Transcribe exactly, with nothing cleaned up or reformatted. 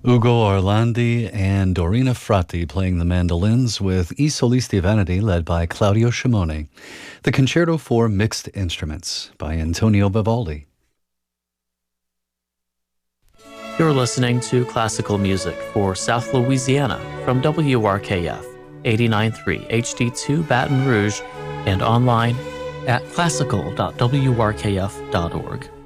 Ugo Orlandi and Dorina Fratti playing the mandolins with I Solisti Vanity led by Claudio Scimone. The Concerto for Mixed Instruments by Antonio Vivaldi. You're listening to classical music for South Louisiana from W R K F eighty-nine point three H D two Baton Rouge and online at classical dot w r k f dot org.